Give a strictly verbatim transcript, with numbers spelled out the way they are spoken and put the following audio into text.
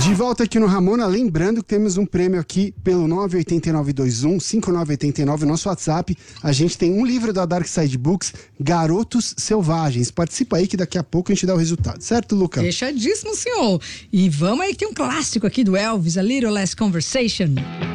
De volta aqui no Ramona, lembrando que temos um prêmio aqui pelo nove oito nove dois um cinco nove oito nove, nosso WhatsApp. A gente tem um livro da Dark Side Books, Garotos Selvagens. Participa aí que daqui a pouco a gente dá o resultado, certo, Luca? Fechadíssimo, senhor. E vamos aí que tem um clássico aqui do Elvis, A Little Less Conversation.